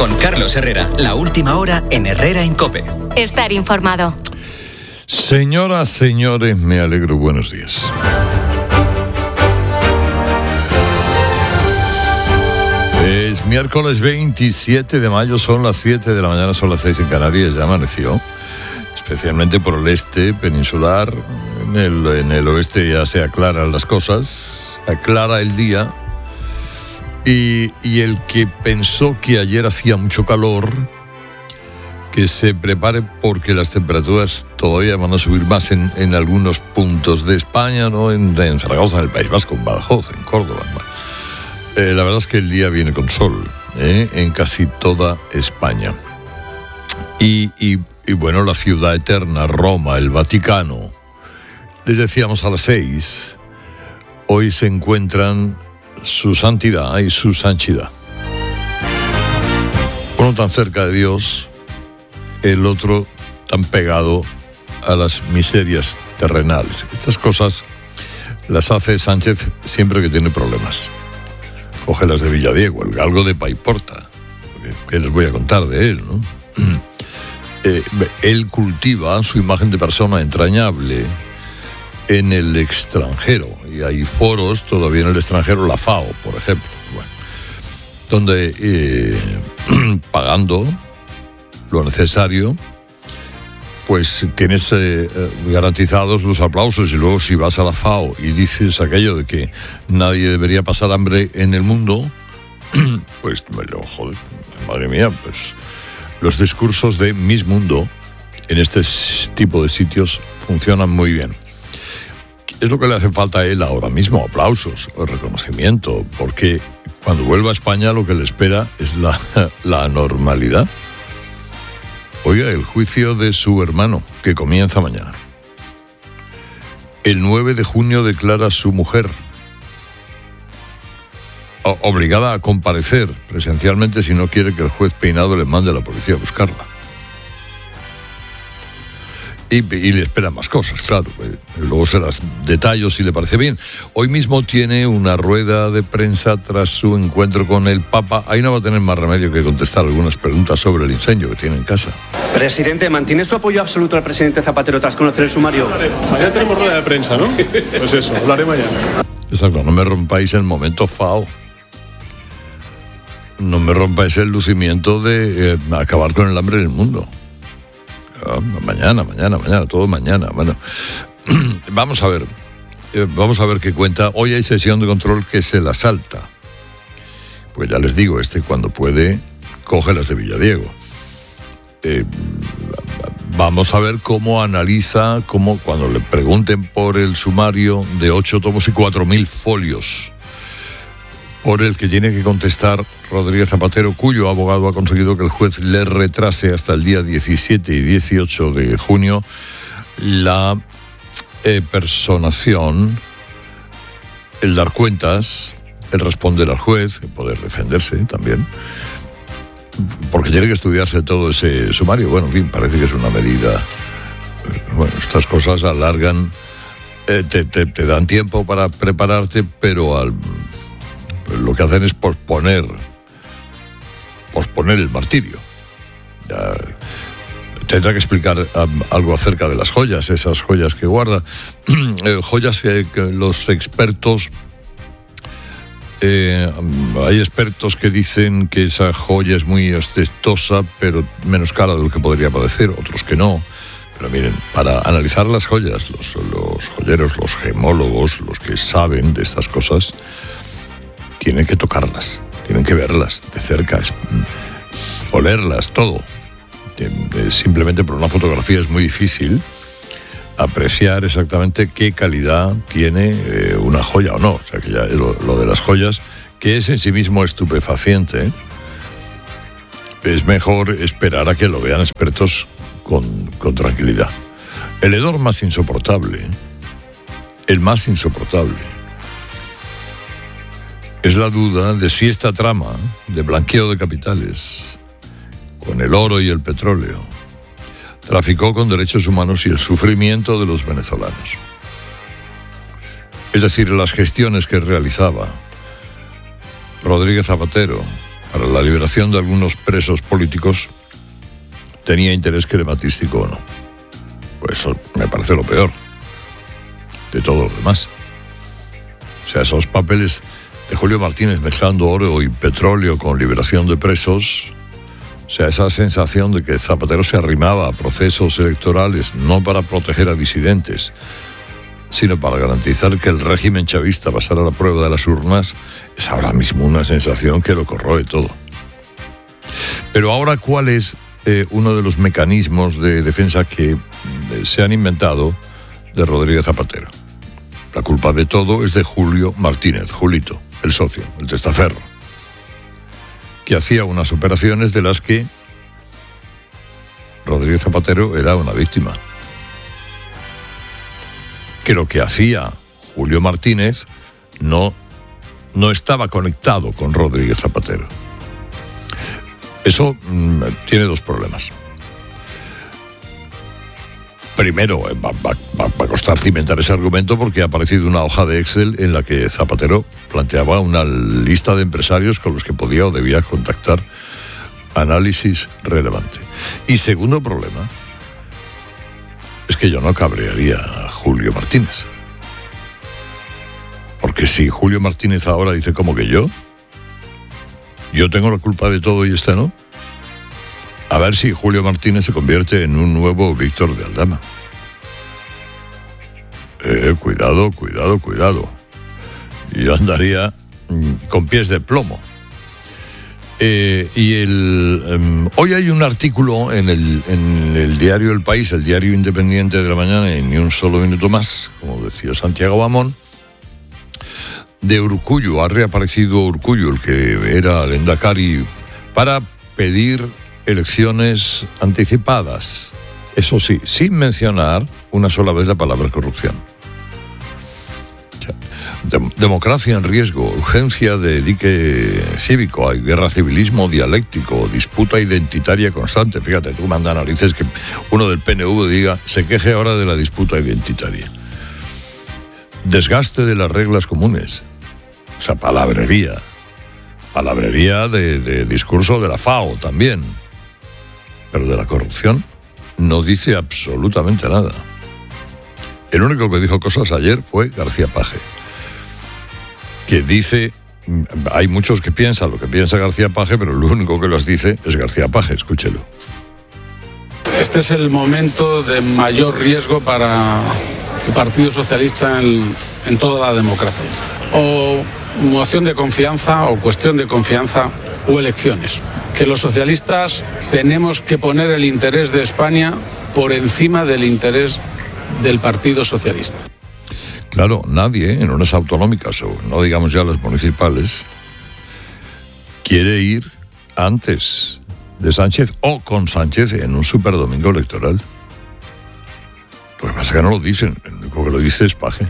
Con Carlos Herrera, la última hora en Herrera en COPE. Estar informado. Señoras, señores, me alegro. Buenos días. Es miércoles 27 de mayo, son las 7 de la mañana, son las 6 en Canarias, ya amaneció. Especialmente por el este peninsular, en el oeste ya se aclaran las cosas, aclara el día. Y el que pensó que ayer hacía mucho calor, que se prepare porque las temperaturas todavía van a subir más en algunos puntos de España, ¿no? En Zaragoza, en el País Vasco, en Badajoz, en Córdoba. La verdad es que el día viene con sol, en casi toda España. Y bueno, la ciudad eterna, Roma, el Vaticano, les decíamos a las 6, hoy se encuentran su santidad y su sanchidad. Uno tan cerca de Dios, el otro tan pegado a las miserias terrenales. Estas cosas las hace Sánchez siempre que tiene problemas. Coge las de Villadiego, el galgo de Paiporta, que les voy a contar de él, ¿no? Él cultiva su imagen de persona entrañable en el extranjero, y hay foros todavía en el extranjero, la FAO, por ejemplo, donde pagando lo necesario, pues tienes garantizados los aplausos. Y luego, si vas a la FAO y dices aquello de que nadie debería pasar hambre en el mundo, pues joder, madre mía, pues los discursos de Miss Mundo en este tipo de sitios funcionan muy bien. Es lo que le hace falta a él ahora mismo, aplausos, reconocimiento, porque cuando vuelva a España lo que le espera es la normalidad. Oiga, el juicio de su hermano, que comienza mañana. El 9 de junio declara su mujer obligada a comparecer presencialmente si no quiere que el juez Peinado le mande a la policía a buscarla. Y le esperan más cosas, claro. Luego se las detallo si le parece bien. Hoy mismo tiene una rueda de prensa tras su encuentro con el Papa. Ahí no va a tener más remedio que contestar algunas preguntas sobre el incendio que tiene en casa. Presidente, ¿mantiene su apoyo absoluto al presidente Zapatero tras conocer el sumario? Mañana tenemos rueda de prensa, ¿no? Pues eso, hablaré mañana. Exacto, no me rompáis el momento FAO. No me rompáis el lucimiento de acabar con el hambre en el mundo. Mañana, todo mañana. Bueno, vamos a ver qué cuenta. Hoy hay sesión de control que se la salta. Pues ya les digo, cuando puede, coge las de Villadiego. Vamos a ver cómo analiza, cuando le pregunten por el sumario de 8 tomos y 4.000 folios, por el que tiene que contestar Rodríguez Zapatero, cuyo abogado ha conseguido que el juez le retrase hasta el día 17 y 18 de junio la personación, el dar cuentas, el responder al juez, el poder defenderse también, porque tiene que estudiarse todo ese sumario. Bueno, en fin, parece que es una medida. Bueno, estas cosas alargan, te dan tiempo para prepararte, pero lo que hacen es posponer el martirio. Ya, tendrá que explicar algo acerca de las joyas, esas joyas que guarda. Joyas que los expertos... hay expertos que dicen que esa joya es muy ostentosa, pero menos cara de lo que podría parecer, otros que no. Pero miren, para analizar las joyas, los joyeros, los gemólogos, los que saben de estas cosas, tienen que tocarlas, tienen que verlas de cerca, olerlas, todo. Simplemente por una fotografía es muy difícil apreciar exactamente qué calidad tiene una joya o no. O sea, que ya lo de las joyas, que es en sí mismo estupefaciente, es mejor esperar a que lo vean expertos con tranquilidad. El hedor más insoportable, el más insoportable, es la duda de si esta trama de blanqueo de capitales, con el oro y el petróleo, traficó con derechos humanos y el sufrimiento de los venezolanos. Es decir, las gestiones que realizaba Rodríguez Zapatero para la liberación de algunos presos políticos, tenía interés crematístico o no. Pues eso me parece lo peor de todo lo demás. O sea, esos papeles de Julio Martínez mezclando oro y petróleo con liberación de presos, o sea, esa sensación de que Zapatero se arrimaba a procesos electorales no para proteger a disidentes, sino para garantizar que el régimen chavista pasara la prueba de las urnas, es ahora mismo una sensación que lo corroe todo. Pero ahora, ¿cuál es uno de los mecanismos de defensa que se han inventado de Rodríguez Zapatero? La culpa de todo es de Julio Martínez, Julito, el socio, el testaferro, que hacía unas operaciones de las que Rodríguez Zapatero era una víctima. Que lo que hacía Julio Martínez no estaba conectado con Rodríguez Zapatero. Eso tiene dos problemas. Primero, va a costar cimentar ese argumento porque ha aparecido una hoja de Excel en la que Zapatero planteaba una lista de empresarios con los que podía o debía contactar. Análisis relevante. Y segundo problema, es que yo no cabrearía a Julio Martínez. Porque si Julio Martínez ahora dice como que yo tengo la culpa de todo y este no, a ver si Julio Martínez se convierte en un nuevo Víctor de Aldama. Cuidado. Yo andaría con pies de plomo. Hoy hay un artículo en el diario El País, el diario independiente de la mañana, y ni un solo minuto más, como decía Santiago Bamón, de Urkullu. Ha reaparecido Urkullu, el que era lehendakari, para pedir elecciones anticipadas. Eso sí, sin mencionar una sola vez la palabra corrupción. Democracia en riesgo, urgencia de dique cívico, hay guerra, civilismo dialéctico, disputa identitaria constante. Fíjate, tú manda narices que uno del PNV diga, se queje ahora de la disputa identitaria. Desgaste de las reglas comunes. O sea, palabrería de discurso de la FAO también. Pero de la corrupción no dice absolutamente nada. El único que dijo cosas ayer fue García Paje, que dice, hay muchos que piensan lo que piensa García Paje, pero el único que los dice es García Paje, escúchelo. Este es el momento de mayor riesgo para el Partido Socialista en toda la democracia. O moción de confianza, o cuestión de confianza, o elecciones. Que los socialistas tenemos que poner el interés de España por encima del interés del Partido Socialista. Claro, nadie en unas autonómicas, o no digamos ya las municipales, quiere ir antes de Sánchez o con Sánchez en un superdomingo electoral. Lo que pasa es que no lo dicen, el único que lo dice es Paje.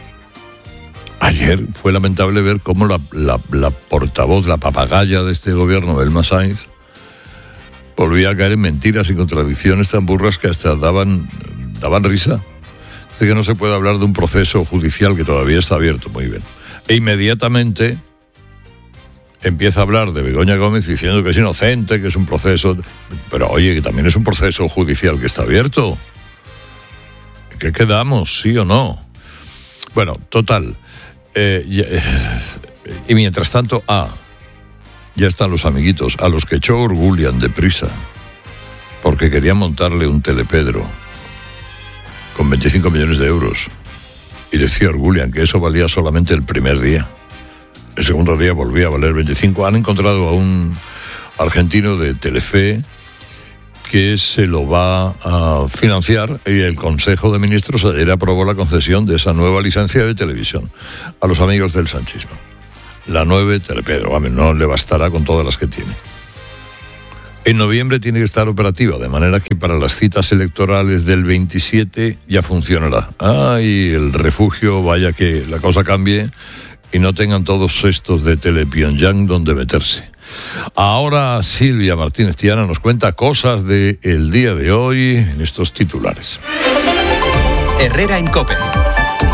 Ayer fue lamentable ver cómo la portavoz, la papagaya de este gobierno, Elma Sainz, volvía a caer en mentiras y contradicciones tan burras que hasta daban risa. Dice que no se puede hablar de un proceso judicial que todavía está abierto, muy bien. E inmediatamente empieza a hablar de Begoña Gómez diciendo que es inocente, que es un proceso... Pero oye, que también es un proceso judicial que está abierto. ¿En qué quedamos? ¿Sí o no? Bueno, total... y mientras tanto, ya están los amiguitos, a los que echó Urgulian deprisa, porque querían montarle un telepedro con 25 millones de euros. Y decía Urgulian que eso valía solamente el primer día. El segundo día volvía a valer 25. Han encontrado a un argentino de Telefe que se lo va a financiar, y el Consejo de Ministros ayer aprobó la concesión de esa nueva licencia de televisión a los amigos del sanchismo. La 9 Telepedro, no le bastará con todas las que tiene. En noviembre tiene que estar operativa, de manera que para las citas electorales del 27 ya funcionará. Y el refugio, vaya que la cosa cambie y no tengan todos estos de Telepyongyang donde meterse. Ahora Silvia Martínez Tiana nos cuenta cosas del día de hoy en estos titulares. Herrera en COPE.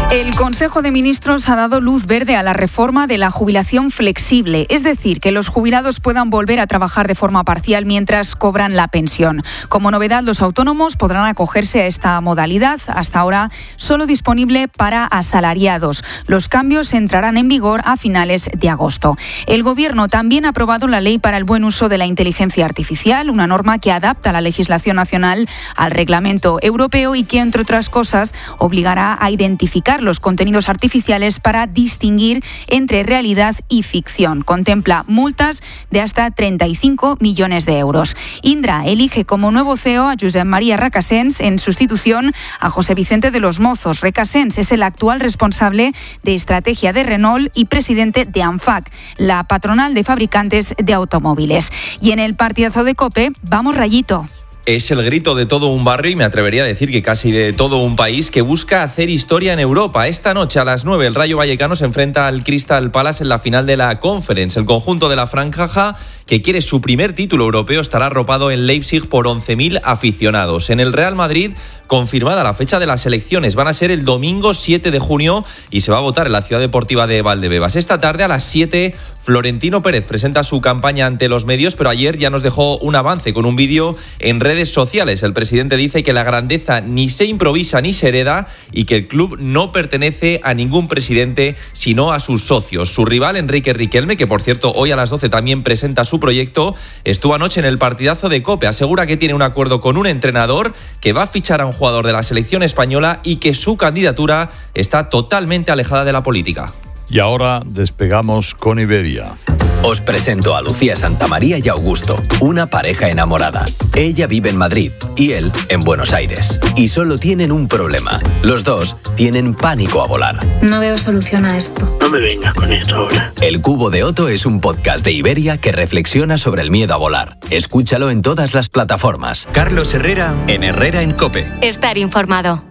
El Consejo de Ministros ha dado luz verde a la reforma de la jubilación flexible, es decir, que los jubilados puedan volver a trabajar de forma parcial mientras cobran la pensión. Como novedad, los autónomos podrán acogerse a esta modalidad, hasta ahora solo disponible para asalariados. Los cambios entrarán en vigor a finales de agosto. El Gobierno también ha aprobado la Ley para el Buen Uso de la Inteligencia Artificial, una norma que adapta la legislación nacional al reglamento europeo y que, entre otras cosas, obligará a identificar los contenidos artificiales para distinguir entre realidad y ficción. Contempla multas de hasta 35 millones de euros. Indra elige como nuevo CEO a Josep María Recasens en sustitución a José Vicente de los Mozos. Recasens es el actual responsable de estrategia de Renault y presidente de ANFAC, la patronal de fabricantes de automóviles. Y en el partidazo de COPE, vamos Rayito. Es el grito de todo un barrio y me atrevería a decir que casi de todo un país que busca hacer historia en Europa. Esta noche a las 9 el Rayo Vallecano se enfrenta al Crystal Palace en la final de la Conference. El conjunto de la franja, que quiere su primer título europeo, estará arropado en Leipzig por 11.000 aficionados. En el Real Madrid, confirmada la fecha de las elecciones, van a ser el domingo 7 de junio y se va a votar en la Ciudad Deportiva de Valdebebas. Esta tarde a las 7, Florentino Pérez presenta su campaña ante los medios, pero ayer ya nos dejó un avance con un vídeo en redes sociales. El presidente dice que la grandeza ni se improvisa ni se hereda y que el club no pertenece a ningún presidente, sino a sus socios. Su rival, Enrique Riquelme, que por cierto hoy a las 12 también presenta su proyecto, estuvo anoche en el partidazo de COPE. Asegura que tiene un acuerdo con un entrenador, que va a fichar a un jugador de la selección española y que su candidatura está totalmente alejada de la política. Y ahora despegamos con Iberia. Os presento a Lucía Santamaría y Augusto, una pareja enamorada. Ella vive en Madrid y él en Buenos Aires. Y solo tienen un problema. Los dos tienen pánico a volar. No veo solución a esto. No me vengas con esto ahora. El Cubo de Otto es un podcast de Iberia que reflexiona sobre el miedo a volar. Escúchalo en todas las plataformas. Carlos Herrera en Herrera en COPE. Estar informado.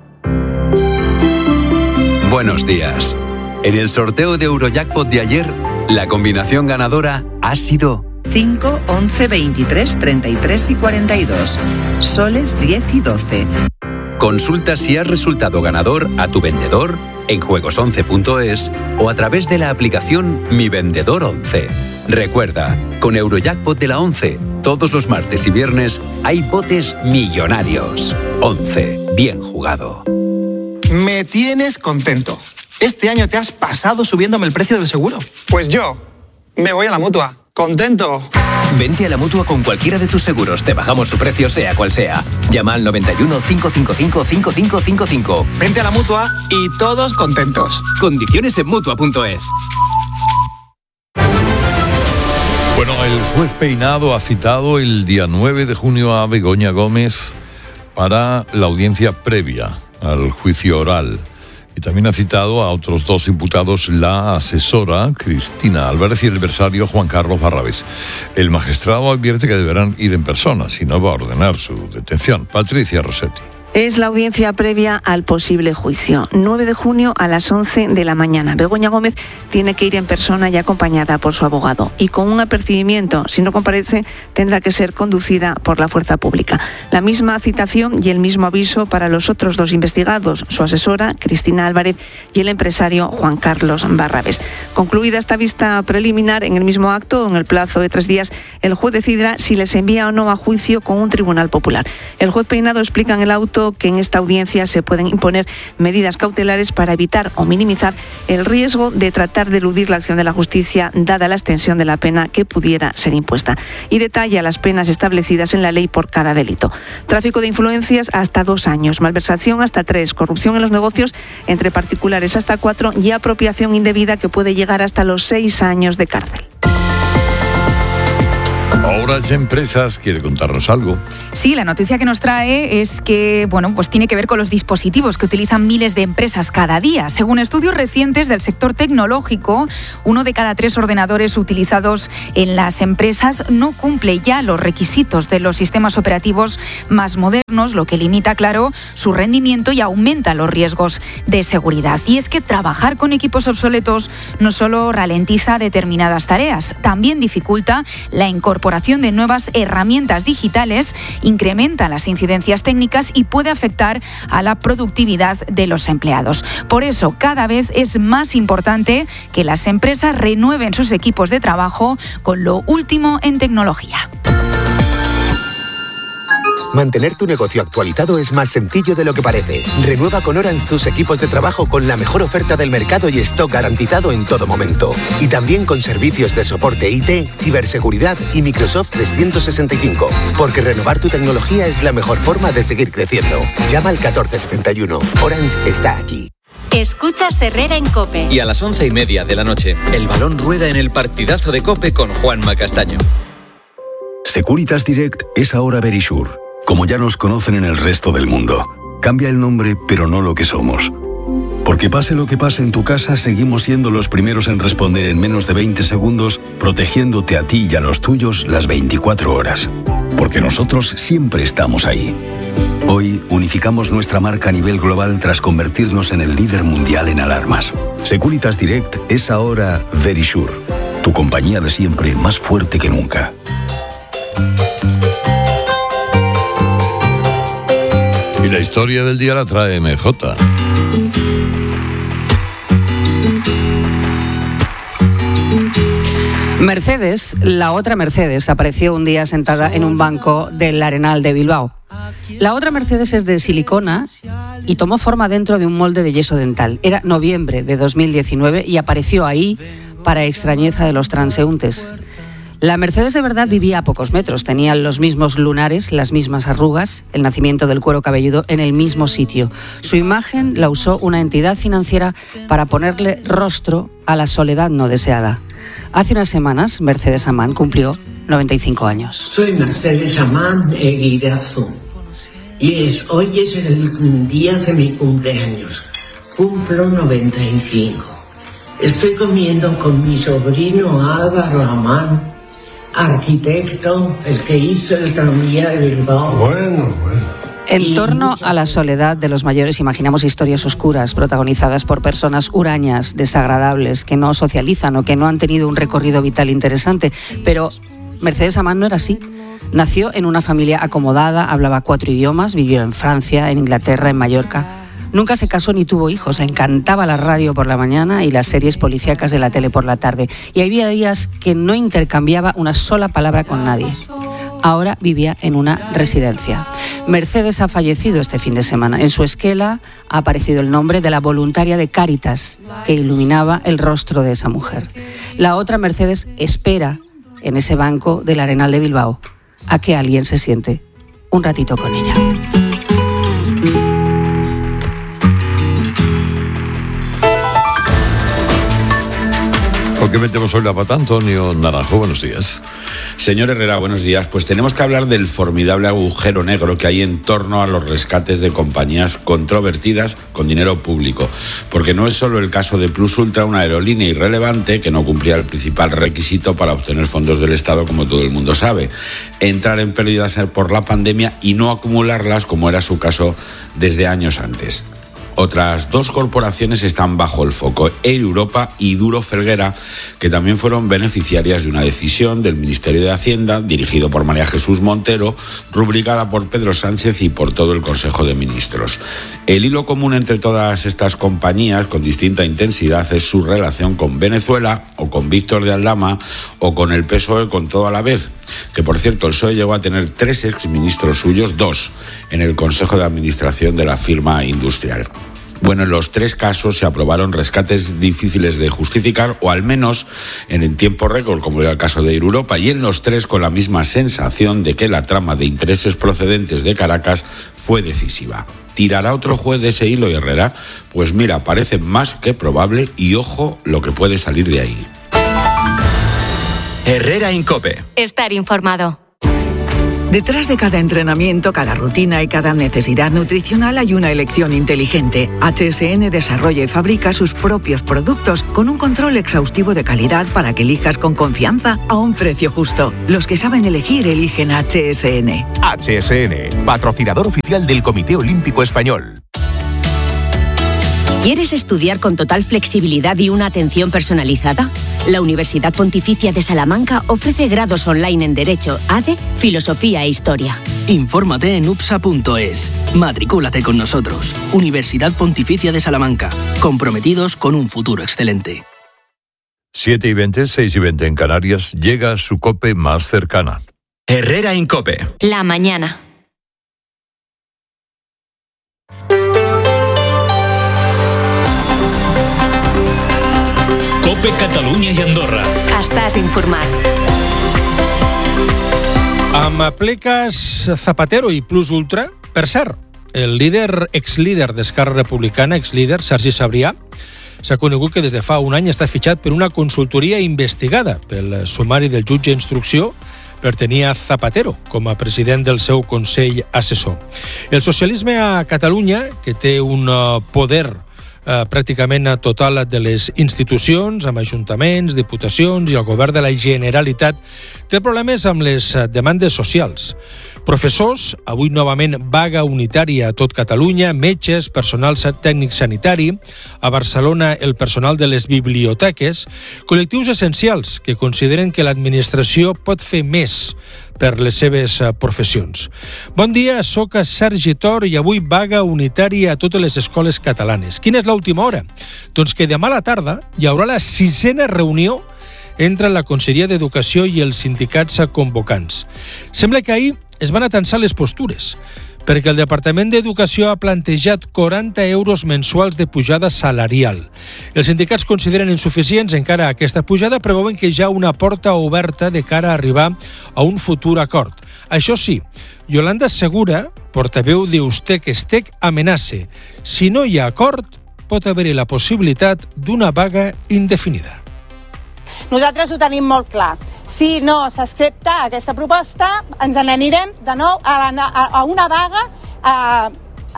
Buenos días. En el sorteo de Eurojackpot de ayer, la combinación ganadora ha sido 5, 11, 23, 33 y 42. Soles 10 y 12. Consulta si has resultado ganador a tu vendedor en juegos11.es o a través de la aplicación Mi Vendedor 11. Recuerda, con Eurojackpot de la 11, todos los martes y viernes hay botes millonarios. 11. Bien jugado. Me tienes contento. Este año te has pasado subiéndome el precio del seguro. Pues yo me voy a la Mutua. ¡Contento! Vente a la Mutua con cualquiera de tus seguros. Te bajamos su precio sea cual sea. Llama al 91 555 5555. Vente a la Mutua y todos contentos. Condiciones en Mutua.es. Bueno, el juez Peinado ha citado el día 9 de junio a Begoña Gómez para la audiencia previa al juicio oral. Y también ha citado a otros dos imputados, la asesora Cristina Álvarez y el adversario Juan Carlos Barrabés. El magistrado advierte que deberán ir en persona, si no va a ordenar su detención. Patricia Rossetti. Es la audiencia previa al posible juicio, 9 de junio a las 11 de la mañana. Begoña Gómez tiene que ir en persona y acompañada por su abogado. Y con un apercibimiento, si no comparece, tendrá que ser conducida por la fuerza pública. La misma citación y el mismo aviso para los otros dos investigados, su asesora, Cristina Álvarez, y el empresario Juan Carlos Barrabés. Concluida esta vista preliminar, en el mismo acto, en el plazo de 3 días, el juez decidirá si les envía o no a juicio con un tribunal popular. El juez Peinado explica en el auto que en esta audiencia se pueden imponer medidas cautelares para evitar o minimizar el riesgo de tratar de eludir la acción de la justicia dada la extensión de la pena que pudiera ser impuesta. Y detalla las penas establecidas en la ley por cada delito. Tráfico de influencias hasta 2 años, malversación hasta 3, corrupción en los negocios entre particulares hasta 4 y apropiación indebida que puede llegar hasta los 6 años de cárcel. Horas Empresas quiere contarnos algo. Sí, la noticia que nos trae es que, pues tiene que ver con los dispositivos que utilizan miles de empresas cada día. Según estudios recientes del sector tecnológico, 1 de cada 3 ordenadores utilizados en las empresas no cumple ya los requisitos de los sistemas operativos más modernos, lo que limita, claro, su rendimiento y aumenta los riesgos de seguridad. Y es que trabajar con equipos obsoletos no solo ralentiza determinadas tareas, también dificulta la incorporación implementación de nuevas herramientas digitales incrementa las incidencias técnicas y puede afectar a la productividad de los empleados. Por eso, cada vez es más importante que las empresas renueven sus equipos de trabajo con lo último en tecnología. Mantener tu negocio actualizado es más sencillo de lo que parece. Renueva con Orange tus equipos de trabajo con la mejor oferta del mercado y stock garantizado en todo momento. Y también con servicios de soporte IT, ciberseguridad y Microsoft 365. Porque renovar tu tecnología es la mejor forma de seguir creciendo. Llama al 1471. Orange está aquí. Escuchas Herrera en COPE. Y a las 11:30 de la noche, el balón rueda en el partidazo de COPE con Juanma Castaño. Securitas Direct es ahora Verisure, como ya nos conocen en el resto del mundo. Cambia el nombre, pero no lo que somos. Porque pase lo que pase en tu casa, seguimos siendo los primeros en responder en menos de 20 segundos, protegiéndote a ti y a los tuyos las 24 horas. Porque nosotros siempre estamos ahí. Hoy unificamos nuestra marca a nivel global tras convertirnos en el líder mundial en alarmas. Securitas Direct es ahora Verisure, tu compañía de siempre más fuerte que nunca. Y la historia del día la trae MJ. Mercedes, la otra Mercedes, apareció un día sentada en un banco del Arenal de Bilbao. La otra Mercedes es de silicona y tomó forma dentro de un molde de yeso dental. Era noviembre de 2019 y apareció ahí para extrañeza de los transeúntes. La Mercedes de verdad vivía a pocos metros, tenía los mismos lunares, las mismas arrugas, el nacimiento del cuero cabelludo en el mismo sitio. Su imagen la usó una entidad financiera para ponerle rostro a la soledad no deseada. Hace unas semanas, Mercedes Amán cumplió 95 años. Soy Mercedes Amán Eguirazu y hoy es el día de mi cumpleaños. Cumplo 95. Estoy comiendo con mi sobrino Álvaro Amán, arquitecto, el que hizo el tranvía de Bilbao. Bueno. En torno a la soledad de los mayores imaginamos historias oscuras protagonizadas por personas hurañas, desagradables, que no socializan o que no han tenido un recorrido vital interesante. Pero Mercedes Amán no era así. Nació en una familia acomodada, hablaba 4 idiomas, vivió en Francia, en Inglaterra, en Mallorca. Nunca se casó ni tuvo hijos, le encantaba la radio por la mañana y las series policíacas de la tele por la tarde. Y había días que no intercambiaba una sola palabra con nadie. Ahora vivía en una residencia. Mercedes ha fallecido este fin de semana. En su esquela ha aparecido el nombre de la voluntaria de Cáritas que iluminaba el rostro de esa mujer. La otra Mercedes espera en ese banco del Arenal de Bilbao a que alguien se siente un ratito con ella. ¿Por qué metemos hoy la pata? Antonio Naranjo, buenos días. Señor Herrera, buenos días. Pues tenemos que hablar del formidable agujero negro que hay en torno a los rescates de compañías controvertidas con dinero público. Porque no es solo el caso de Plus Ultra, una aerolínea irrelevante que no cumplía el principal requisito para obtener fondos del Estado, como todo el mundo sabe. Entrar en pérdidas por la pandemia y no acumularlas, como era su caso desde años antes. Otras 2 corporaciones están bajo el foco, Air Europa y Duro Felguera, que también fueron beneficiarias de una decisión del Ministerio de Hacienda, dirigido por María Jesús Montero, rubricada por Pedro Sánchez y por todo el Consejo de Ministros. El hilo común entre todas estas compañías, con distinta intensidad, es su relación con Venezuela, o con Víctor de Aldama, o con el PSOE con todo a la vez. Que, por cierto, el PSOE llegó a tener 3 exministros suyos, 2, en el Consejo de Administración de la firma industrial. Bueno, en los 3 casos se aprobaron rescates difíciles de justificar, o al menos en tiempo récord, como era el caso de Air Europa, y en los 3 con la misma sensación de que la trama de intereses procedentes de Caracas fue decisiva. ¿Tirará otro juez de ese hilo, Herrera? Pues mira, parece más que probable y ojo lo que puede salir de ahí. Herrera en COPE. Estar informado. Detrás de cada entrenamiento, cada rutina y cada necesidad nutricional hay una elección inteligente. HSN desarrolla y fabrica sus propios productos con un control exhaustivo de calidad para que elijas con confianza a un precio justo. Los que saben elegir eligen HSN. HSN, patrocinador oficial del Comité Olímpico Español. ¿Quieres estudiar con total flexibilidad y una atención personalizada? La Universidad Pontificia de Salamanca ofrece grados online en Derecho, ADE, Filosofía e Historia. Infórmate en upsa.es. Matricúlate con nosotros. Universidad Pontificia de Salamanca. Comprometidos con un futuro excelente. 7:20, 6:20 en Canarias. Llega su COPE más cercana. Herrera en COPE. La mañana. COPE Catalunya i Andorra. Estàs informat. Amb apliques Zapatero i Plus Ultra, per cert, el exlíder d'Esquerra Republicana, exlíder Sergi Sabrià, s'ha conegut que des de fa un any està fitxat per una consultoria investigada pel sumari del jutge d'instrucció per tenir a Zapatero com a president del seu Consell Assessor. El socialisme a Catalunya, que té un poder pràcticament total de les institucions, amb ajuntaments, diputacions i el govern de la Generalitat, té problemes amb les demandes socials. Professors, avui novament vaga unitària a tot Catalunya, metges, personal tècnic sanitari, a Barcelona el personal de les biblioteques, col·lectius essencials que consideren que l'administració pot fer més per les seves professions. Bon dia, soc Sergi Tor i avui vaga unitària a totes les escoles catalanes. Quina és l'última hora? Doncs que demà a la tarda hi haurà la 6a reunió entre la Conselleria d'Educació i els sindicats convocants. Sembla que ahir es van atensar les postures, perquè el Departament d'Educació ha plantejat 40 euros mensuals de pujada salarial. Els sindicats consideren insuficients encara aquesta pujada, preveuen que hi ha una porta oberta de cara a arribar a un futur acord. Això sí, Yolanda Segura, portaveu d'Eustec amenaça. Si no hi ha acord, pot haver-hi la possibilitat d'una vaga indefinida. Nosaltres ho tenim molt clar. Si no s'accepta aquesta proposta, ens n'anirem de nou a una vaga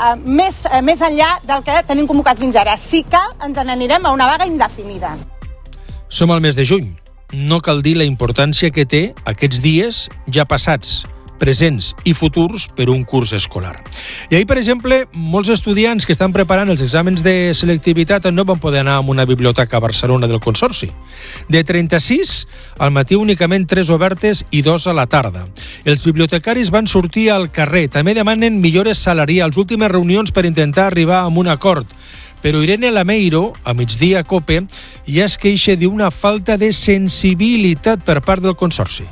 més enllà del que tenim convocat fins ara. Si cal, ens n'anirem a una vaga indefinida. Som al mes de juny. No cal dir la importància que té aquests dies ja passats, presents i futurs per un curs escolar. I ahir, per exemple, molts estudiants que estan preparant els exàmens de selectivitat no van poder anar a una biblioteca a Barcelona del Consorci. De 36, al matí únicament 3 obertes i 2 a la tarda. Els bibliotecaris van sortir al carrer. També demanen millores salarials, últimes reunions per intentar arribar a un acord. Però Irene Lameiro, a migdia a COPE, ja es queixa d'una falta de sensibilitat per part del Consorci.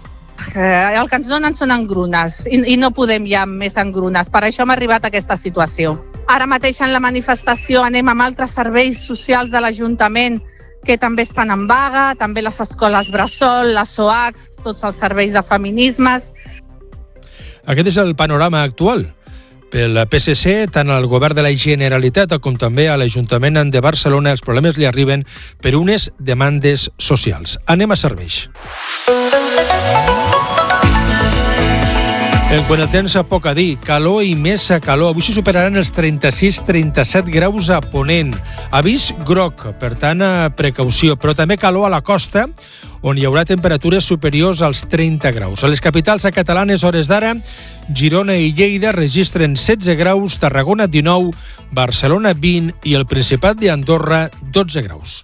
El que ens donen són engrunes i no podem ja més engrunes. Per això hem arribat a aquesta situació. Ara mateix en la manifestació anem amb altres serveis socials de l'Ajuntament que també estan en vaga, també les escoles bressol, les SOACs, tots els serveis de feminismes. Aquest és el panorama actual. Pel PSC, tant al govern de la Generalitat com també a l'Ajuntament de Barcelona, els problemes li arriben per unes demandes socials. Anem a serveis. En quant al temps, poc a dir. Calor i més calor. Avui se superaran els 36-37 graus a Ponent. Avís groc, per tant, precaució. Però també calor a la costa, on hi haurà temperatures superiors als 30 graus. A les capitals catalanes, hores d'ara, Girona i Lleida registren 16 graus, Tarragona 19, Barcelona 20 i el Principat d'Andorra 12 graus.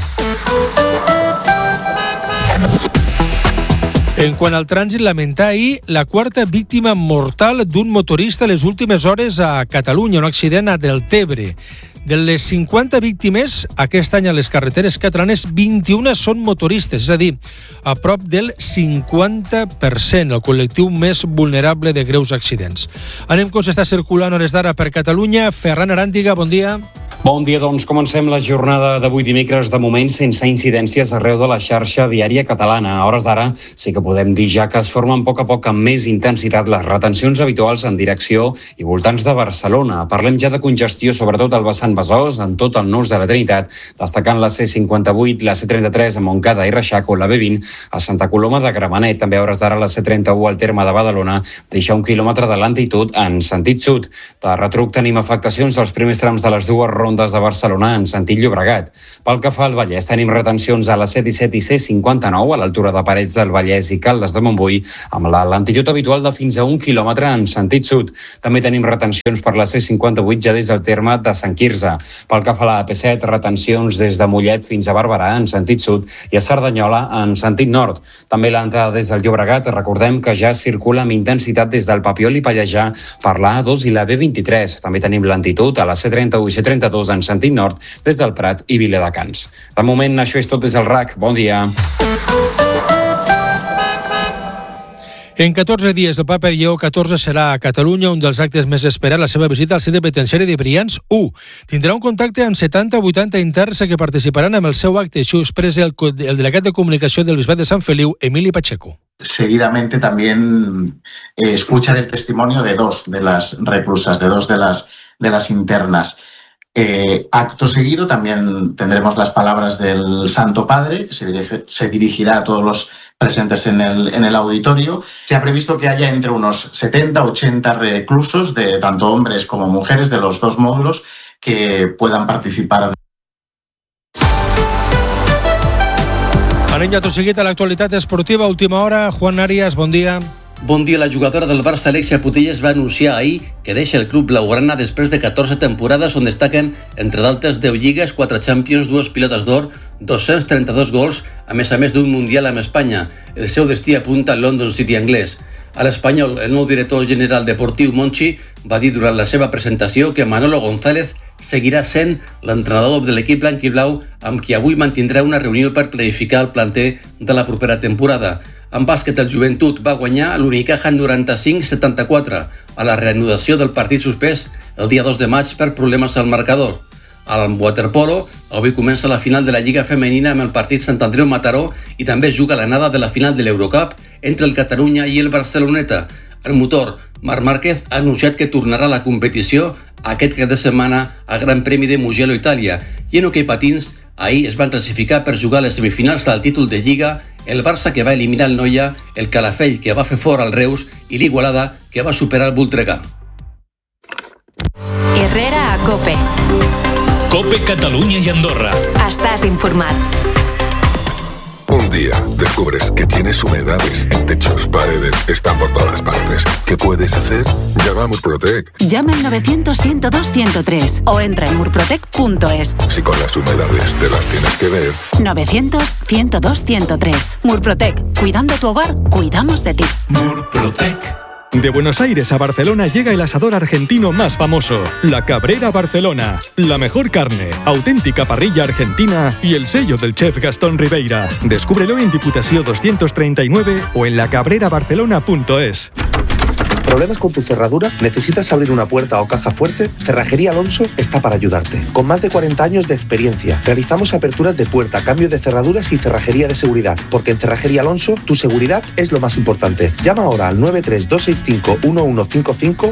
En quant al trànsit, lamentar ahir la 4a víctima mortal d'un motorista les últimes hores a Catalunya, un accident a Deltebre. De les 50 víctimes, aquest any a les carreteres catalanes, 21 són motoristes, és a dir, a prop del 50%, el col·lectiu més vulnerable de greus accidents. Anem com s'està circulant hores d'ara per Catalunya. Ferran Aràndiga, bon dia. Bon dia, doncs comencem la jornada d'avui dimecres, de moment sense incidències arreu de la xarxa viària catalana. A hores d'ara sí que podem dir ja que es formen a poc amb més intensitat les retencions habituals en direcció i voltants de Barcelona. Parlem ja de congestió, sobretot al vessant Besòs, en tot el nus de la Trinitat, destacant la C58, la C33 a Montcada i Reixac o la B20 a Santa Coloma de Gramenet. També a hores d'ara la C31 al terme de Badalona deixa 1 quilòmetre de lentitud en sentit sud. De retruc tenim afectacions dels primers trams de les dues rondes rondes de Barcelona en sentit Llobregat. Pel que fa al Vallès, tenim retencions a la C-17 i C-59 a l'altura de Parets del Vallès i Caldes de Montbui, amb la lentitud habitual de fins a 1 quilòmetre en sentit sud. També tenim retencions per la C-58 ja des del terme de Sant Quirze. Pel que fa a la AP7, retencions des de Mollet fins a Barberà en sentit sud i a Cerdanyola en sentit nord. També l'entrada des del Llobregat, recordem que ja circula amb intensitat des del Papiol i Pallejà per la A2 i la B23. També tenim lentitud a la C31 i C32 en sentit nord des del Prat i Viladecans. De moment, això és tot des del RAC. Bon dia. En 14 dies, el papa Lleó XIV serà a Catalunya, un dels actes més esperats, la seva visita al centre penitenciari de Brians 1. Tindrà un contacte amb 70 o 80 interns que participaran en el seu acte. Això ho expressa el delegat de comunicació del Bisbat de Sant Feliu, Emili Pacheco. Seguidamente también escuchar el testimonio de dos de las reclusas, de dos de las internas. Acto seguido también tendremos las palabras del Santo Padre, que se dirigirá a todos los presentes en el auditorio. Se ha previsto que haya entre unos 70 o 80 reclusos, de tanto hombres como mujeres, de los dos módulos, que puedan participar. Anem ja tot seguit a l'actualitat esportiva. Última hora, Juan Arias, bon dia. Bon dia. La jugadora del Barça, Alexia Putellas, va anunciar ahir que deixa el club blaugrana després de 14 temporades on destaquen, entre d'altres, 10 lligues, 4 Champions, 2 pilotes d'or, 232 gols, a més d'un Mundial amb Espanya. El seu destí apunta al London City anglès. A l'Espanyol, el nou director general deportiu Monchi va dir durant la seva presentació que Manolo González seguirà sent l'entrenador de l'equip blanquiblau, amb qui avui mantindrà una reunió per planificar el planter de la propera temporada. En bàsquet, el Joventut va guanyar l'Unicaja 95-74 a la reanudació del partit suspès el dia 2 de maig per problemes al marcador. Al waterpolo, avui comença la final de la Lliga Femenina amb el partit Sant Andreu-Mataró i també juga l'anada de la final de l'Eurocup entre el Catalunya i el Barceloneta. El motor, Marc Márquez, ha anunciat que tornarà a la competició aquest cap de setmana al Gran Premi de Mugello, Itàlia. I en hoquei patins, ahir es van classificar per jugar les semifinals del títol de Lliga el Barça, que va eliminar el Noia, el Calafell, que va fer fora el Reus, i l'Igualada, que va superar el Voltregà. Herrera a COPE. COPE Catalunya y Andorra. Estás informat. Un día descubres que tienes humedades en techos, paredes, están por todas partes. ¿Qué puedes hacer? Llama a Murprotec. Llama al 900-102-103 o entra en murprotec.es. Si con las humedades te las tienes que ver. 900-102-103. Murprotec. Cuidando tu hogar, cuidamos de ti. Murprotec. De Buenos Aires a Barcelona llega el asador argentino más famoso, La Cabrera Barcelona. La mejor carne, auténtica parrilla argentina y el sello del chef Gastón Ribeira. Descúbrelo en Diputació 239 o en lacabrerabarcelona.es. ¿Problemas con tu cerradura? ¿Necesitas abrir una puerta o caja fuerte? Cerrajería Alonso está para ayudarte. Con más de 40 años de experiencia, realizamos aperturas de puerta, cambio de cerraduras y cerrajería de seguridad. Porque en Cerrajería Alonso, tu seguridad es lo más importante. Llama ahora al 93265-1155,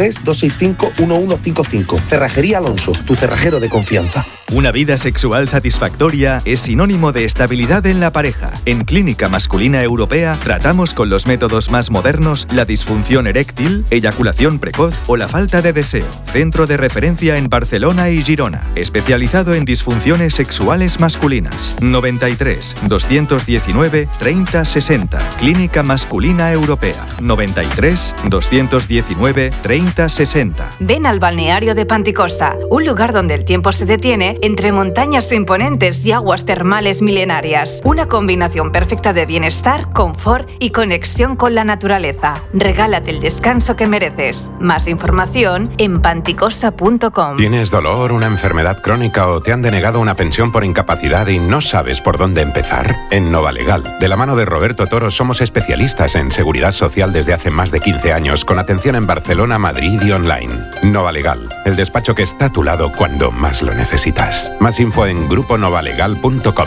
93265-1155. Cerrajería Alonso, tu cerrajero de confianza. Una vida sexual satisfactoria es sinónimo de estabilidad en la pareja. En Clínica Masculina Europea tratamos con los métodos más modernos la disfunción eréctil, eyaculación precoz o la falta de deseo. Centro de referencia en Barcelona y Girona, especializado en disfunciones sexuales masculinas. 93 219 30 60. Clínica Masculina Europea. 93 219 30 60. Ven al balneario de Panticosa, un lugar donde el tiempo se detiene entre montañas imponentes y aguas termales milenarias. Una combinación perfecta de bienestar, confort y conexión con la naturaleza. Regálate el descanso que mereces. Más información en panticosa.com. ¿Tienes dolor, una enfermedad crónica o te han denegado una pensión por incapacidad y no sabes por dónde empezar? En Novalegal, de la mano de Roberto Toro, somos especialistas en seguridad social desde hace más de 15 años, con atención en Barcelona, Madrid y online. Novalegal, el despacho que está a tu lado cuando más lo necesitas. Más info en gruponovalegal.com.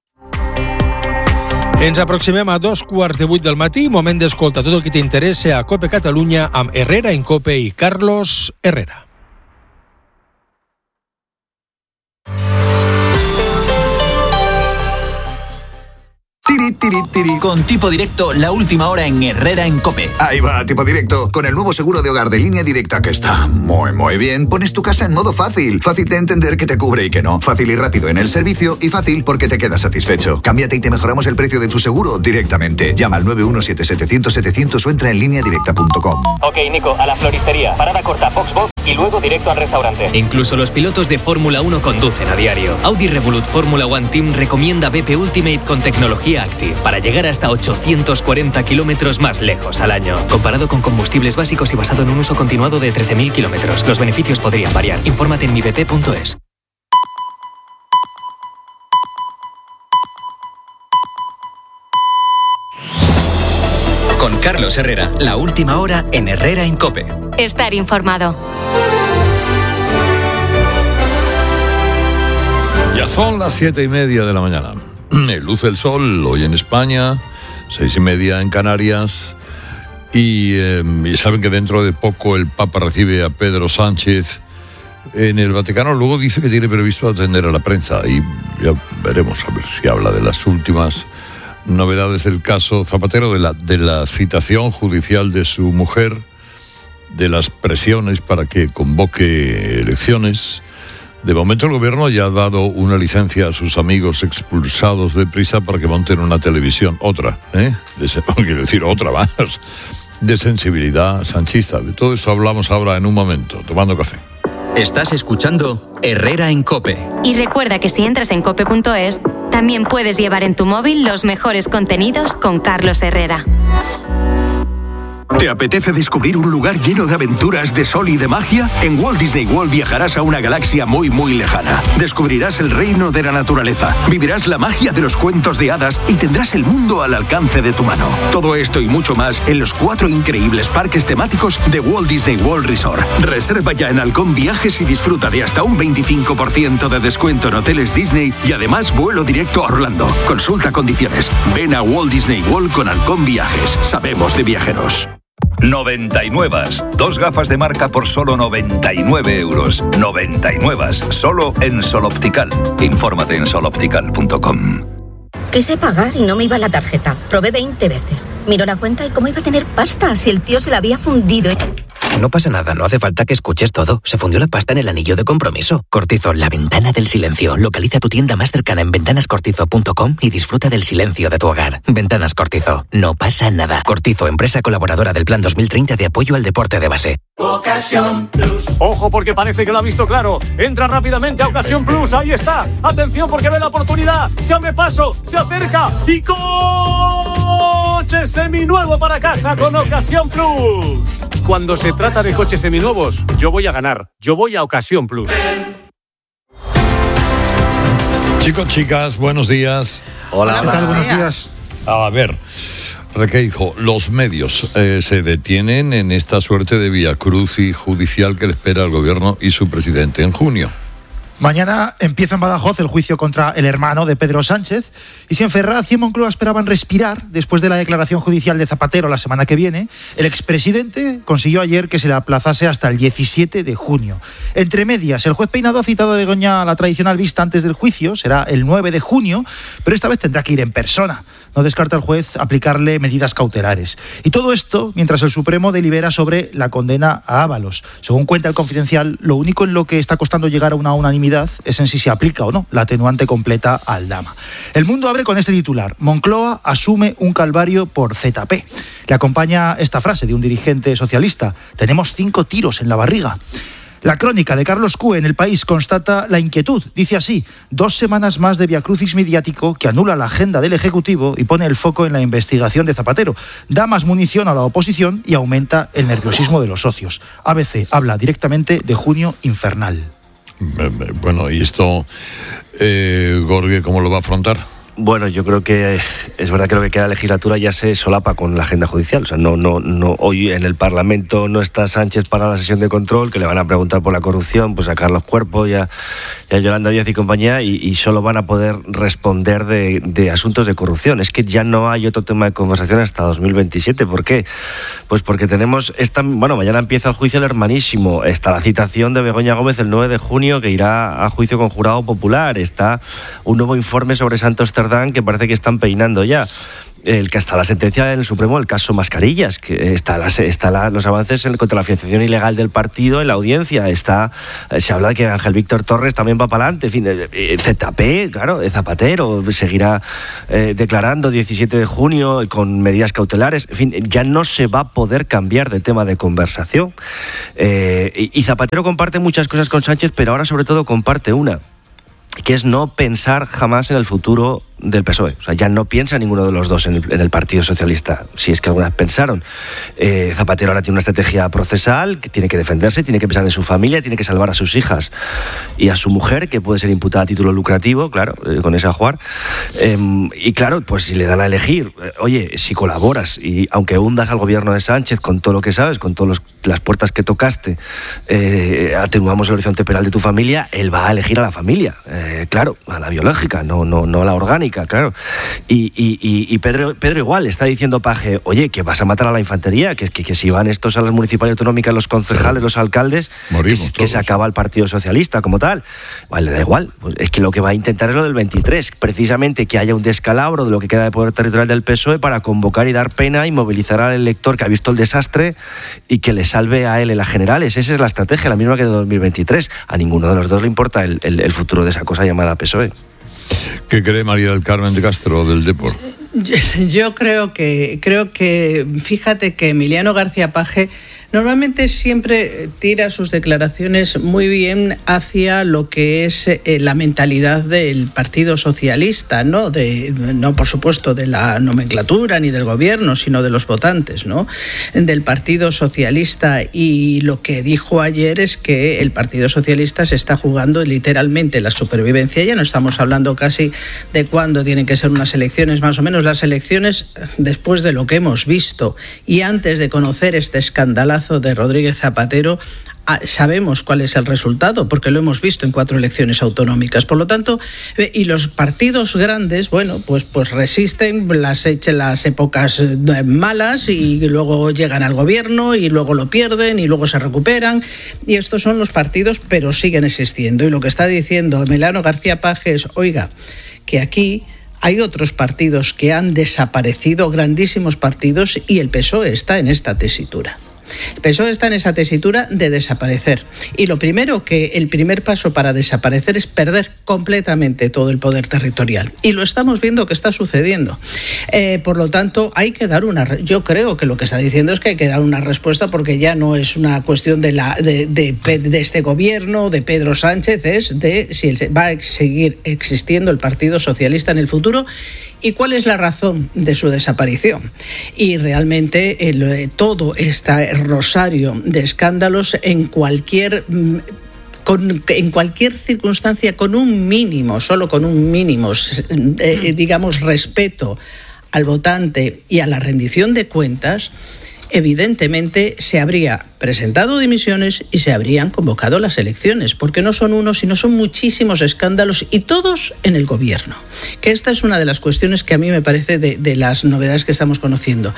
Ens aproximem a 7:15 del matí, moment d'escoltar tot el que t'interessa a COPE Catalunya amb Herrera en COPE i Carlos Herrera. Tiri, tiri, tiri. Con Tipo Directo, la última hora en Herrera en COPE. Ahí va, Tipo Directo. Con el nuevo seguro de hogar de Línea Directa, que está muy bien, pones tu casa en modo fácil. Fácil de entender que te cubre y que no. Fácil y rápido en el servicio y fácil porque te quedas satisfecho. Cámbiate y te mejoramos el precio de tu seguro directamente. Llama al 917-700-700 o entra en lineadirecta.com. Ok, Nico, a la floristería. Parada corta, Foxbox y luego directo al restaurante. Incluso los pilotos de Fórmula 1 conducen a diario. Audi Revolut Fórmula One Team recomienda BP Ultimate con tecnología Active para llegar hasta 840 kilómetros más lejos al año. Comparado con combustibles básicos y basado en un uso continuado de 13.000 kilómetros. Los beneficios podrían variar. Infórmate en mibp.es. Con Carlos Herrera, la última hora en Herrera en COPE. Estar informado. Ya son las 7:30 de la mañana. Luce el sol hoy en España, 6:30 en Canarias. Y saben que dentro de poco el Papa recibe a Pedro Sánchez en el Vaticano. Luego dice que tiene previsto atender a la prensa. Y ya veremos a ver si habla de las últimas novedades del caso Zapatero, de la citación judicial de su mujer, de las presiones para que convoque elecciones. De momento el gobierno ya ha dado una licencia a sus amigos expulsados de Prisa para que monten una televisión, otra más, de sensibilidad sanchista. De todo esto hablamos ahora en un momento, tomando café. Estás escuchando Herrera en COPE. Y recuerda que si entras en cope.es, también puedes llevar en tu móvil los mejores contenidos con Carlos Herrera. ¿Te apetece descubrir un lugar lleno de aventuras, de sol y de magia? En Walt Disney World viajarás a una galaxia muy lejana. Descubrirás el reino de la naturaleza, vivirás la magia de los cuentos de hadas y tendrás el mundo al alcance de tu mano. Todo esto y mucho más en los 4 increíbles parques temáticos de Walt Disney World Resort. Reserva ya en Halcón Viajes y disfruta de hasta un 25% de descuento en hoteles Disney y además vuelo directo a Orlando. Consulta condiciones. Ven a Walt Disney World con Halcón Viajes. Sabemos de viajeros. 99. 2 gafas de marca por solo 99 euros. 99. Solo en Sol Optical. Infórmate en soloptical.com. Quise pagar y no me iba la tarjeta. Probé 20 veces. Miró la cuenta y cómo iba a tener pasta si el tío se la había fundido. No pasa nada, no hace falta que escuches todo. Se fundió la pasta en el anillo de compromiso. Cortizo, la ventana del silencio. Localiza tu tienda más cercana en ventanascortizo.com y disfruta del silencio de tu hogar. Ventanas Cortizo. No pasa nada. Cortizo, empresa colaboradora del Plan 2030 de apoyo al deporte de base. Ocasión Plus. Ojo porque parece que lo ha visto claro. Entra rápidamente a Ocasión Plus. Ahí está. Atención porque ve la oportunidad. Se abre paso, se acerca y coche seminuevo para casa con Ocasión Plus. Cuando se trata de coches seminuevos, yo voy a ganar. Yo voy a Ocasión Plus. Chicos, chicas, buenos días. Hola, ¿qué tal? Buenos días. A ver, Requeijo, los medios se detienen en esta suerte de viacrucis judicial que le espera al gobierno y su presidente en junio. Mañana empieza en Badajoz el juicio contra el hermano de Pedro Sánchez. Y si en Ferraz y en Moncloa esperaban respirar después de la declaración judicial de Zapatero la semana que viene, el expresidente consiguió ayer que se le aplazase hasta el 17 de junio. Entre medias, el juez Peinado ha citado a Begoña a la tradicional vista antes del juicio, será el 9 de junio, pero esta vez tendrá que ir en persona. No descarta el juez aplicarle medidas cautelares. Y todo esto mientras el Supremo delibera sobre la condena a Ábalos. Según cuenta el Confidencial, lo único en lo que está costando llegar a una unanimidad es en si se aplica o no la atenuante completa a Aldama. El Mundo abre con este titular: Moncloa asume un calvario por ZP. Le acompaña esta frase de un dirigente socialista: tenemos 5 tiros en la barriga. La crónica de Carlos Cue en El País constata la inquietud. Dice así: 2 semanas más de viacrucis mediático que anula la agenda del Ejecutivo y pone el foco en la investigación de Zapatero. Da más munición a la oposición y aumenta el nerviosismo de los socios. ABC habla directamente de junio infernal. Bueno, ¿y esto, Gorge, cómo lo va a afrontar? Bueno, yo creo que es verdad que lo que queda de legislatura ya se solapa con la agenda judicial. O sea, no, hoy en el Parlamento no está Sánchez para la sesión de control, que le van a preguntar por la corrupción, pues a Carlos Cuerpo y a Yolanda Díaz y compañía, y solo van a poder responder de asuntos de corrupción. Es que ya no hay otro tema de conversación hasta 2027. ¿Por qué? Pues porque tenemos mañana empieza el juicio del hermanísimo, está la citación de Begoña Gómez el 9 de junio que irá a juicio con jurado popular, está un nuevo informe sobre Santos Cerdán Cerdán, que parece que están peinando ya. El que hasta la sentencia en el Supremo, el caso Mascarillas, que está los avances contra la financiación ilegal del partido en la audiencia. Se habla de que Ángel Víctor Torres también va para adelante. En fin, ZP, claro, Zapatero seguirá declarando 17 de junio con medidas cautelares. En fin, ya no se va a poder cambiar de tema de conversación. Y Zapatero comparte muchas cosas con Sánchez, pero ahora sobre todo comparte una, que es no pensar jamás en el futuro del PSOE. O sea, ya no piensa ninguno de los dos en el Partido Socialista, si es que algunas pensaron. Zapatero ahora tiene una estrategia procesal, que tiene que defenderse, tiene que pensar en su familia, tiene que salvar a sus hijas y a su mujer, que puede ser imputada a título lucrativo, claro, con ese ajuar. Y claro, pues si le dan a elegir, oye, si colaboras y aunque hundas al gobierno de Sánchez con todo lo que sabes, con todas las puertas que tocaste, atenuamos el horizonte penal de tu familia, él va a elegir a la familia, claro, a la biológica, no a la orgánica, claro. Y Pedro igual está diciendo Paje, oye, que vas a matar a la infantería, que si van estos a las municipales y autonómicas, los concejales, los alcaldes, que se acaba el Partido Socialista como tal. Vale, le da igual, pues es que lo que va a intentar es lo del 23, precisamente que haya un descalabro de lo que queda de poder territorial del PSOE para convocar y dar pena y movilizar al elector que ha visto el desastre y que le salve a él en las generales. Esa es la estrategia, la misma que de 2023. A ninguno de los dos le importa el futuro de esa cosa llamada PSOE. ¿Qué cree María del Carmen de Castro del Depor? Yo creo que fíjate que Emiliano García Paje normalmente siempre tira sus declaraciones muy bien hacia lo que es la mentalidad del Partido Socialista, no por supuesto de la nomenclatura ni del gobierno, sino de los votantes, ¿no? Del Partido Socialista. Y lo que dijo ayer es que el Partido Socialista se está jugando literalmente la supervivencia. Ya no estamos hablando casi de cuándo tienen que ser unas elecciones, más o menos las elecciones después de lo que hemos visto y antes de conocer este escandalazo de Rodríguez Zapatero. Sabemos cuál es el resultado, porque lo hemos visto en 4 elecciones autonómicas. Por lo tanto, y los partidos grandes, bueno, pues resisten las épocas malas y luego llegan al gobierno y luego lo pierden y luego se recuperan. Y estos son los partidos, pero siguen existiendo. Y lo que está diciendo Emiliano García Paje es, oiga, que aquí hay otros partidos que han desaparecido, grandísimos partidos, y el PSOE está en esta tesitura. El PSOE está en esa tesitura de desaparecer. Y el primer paso para desaparecer es perder completamente todo el poder territorial. Y lo estamos viendo que está sucediendo. Por lo tanto, hay que dar yo creo que lo que está diciendo es que hay que dar una respuesta, porque ya no es una cuestión de este gobierno, de Pedro Sánchez, es de si va a seguir existiendo el Partido Socialista en el futuro. ¿Y cuál es la razón de su desaparición? Y realmente todo este rosario de escándalos en cualquier circunstancia, solo con un mínimo, digamos, respeto al votante y a la rendición de cuentas, evidentemente se habría presentado dimisiones y se habrían convocado las elecciones, porque no son uno, sino son muchísimos escándalos, y todos en el gobierno. Que esta es una de las cuestiones que a mí me parece de las novedades que estamos conociendo.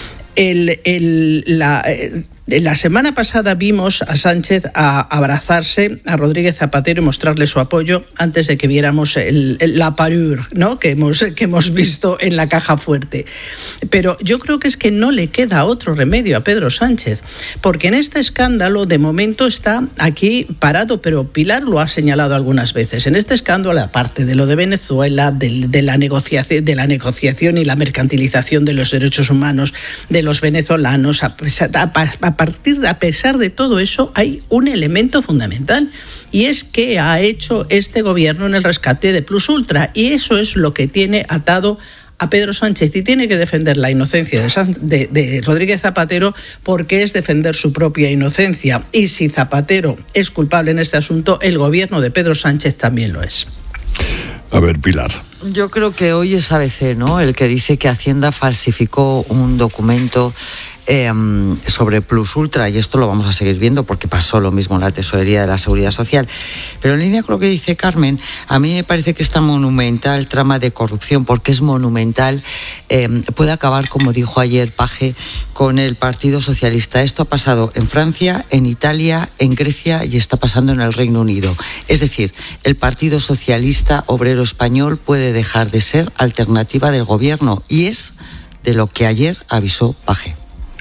La semana pasada vimos a Sánchez abrazarse a Rodríguez Zapatero y mostrarle su apoyo antes de que viéramos la parure, ¿no?, que hemos visto en la caja fuerte. Pero yo creo que es que no le queda otro remedio a Pedro Sánchez, porque en este escándalo de momento está aquí parado, pero Pilar lo ha señalado algunas veces. En este escándalo, aparte de lo de Venezuela, de la negociación y la mercantilización de los derechos humanos de los venezolanos, a pesar de todo eso, hay un elemento fundamental, y es que ha hecho este gobierno en el rescate de Plus Ultra, y eso es lo que tiene atado a Pedro Sánchez, y tiene que defender la inocencia de Rodríguez Zapatero, porque es defender su propia inocencia. Y si Zapatero es culpable en este asunto, el gobierno de Pedro Sánchez también lo es. A ver, Pilar. Yo creo que hoy es ABC, ¿no?, el que dice que Hacienda falsificó un documento sobre Plus Ultra, y esto lo vamos a seguir viendo porque pasó lo mismo en la Tesorería de la Seguridad Social. Pero en línea con lo que dice Carmen, a mí me parece que esta monumental trama de corrupción, porque es monumental, puede acabar, como dijo ayer Page, con el Partido Socialista. Esto ha pasado en Francia, en Italia, en Grecia y está pasando en el Reino Unido. Es decir, el Partido Socialista Obrero Español puede dejar de ser alternativa del gobierno, y es de lo que ayer avisó Page.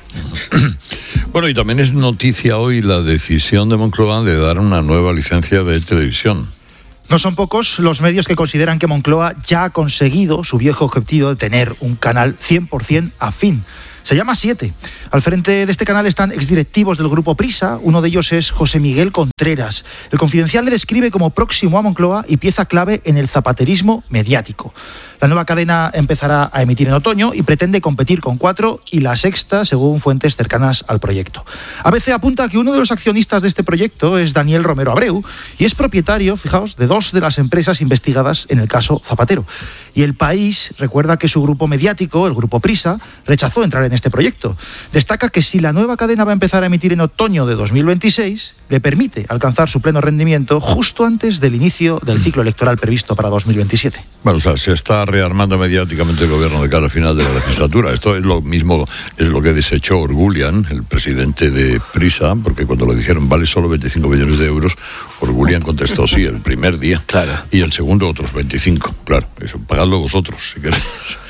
Bueno, y también es noticia hoy la decisión de Moncloa de dar una nueva licencia de televisión. No son pocos los medios que consideran que Moncloa ya ha conseguido su viejo objetivo de tener un canal 100% afín. Se llama 7. Al frente de este canal están exdirectivos del Grupo Prisa. Uno de ellos es José Miguel Contreras. El Confidencial le describe como próximo a Moncloa y pieza clave en el zapaterismo mediático. La nueva cadena empezará a emitir en otoño y pretende competir con 4 y La Sexta, según fuentes cercanas al proyecto. ABC apunta que uno de los accionistas de este proyecto es Daniel Romero Abreu y es propietario, fijaos, de 2 de las empresas investigadas en el caso Zapatero. Y El País recuerda que su grupo mediático, el Grupo Prisa, rechazó entrar en este proyecto. Destaca que si la nueva cadena va a empezar a emitir en otoño de 2026, le permite alcanzar su pleno rendimiento justo antes del inicio del ciclo electoral previsto para 2027. Bueno, o sea, se está rearmando mediáticamente el gobierno de cara al final de la legislatura. Esto es lo mismo, es lo que desechó Orgulian, el presidente de Prisa, porque cuando le dijeron vale solo 25 millones de euros, Orgulian contestó sí el primer día. Claro. Y el segundo otros 25. Claro, eso, pagadlo vosotros si queréis.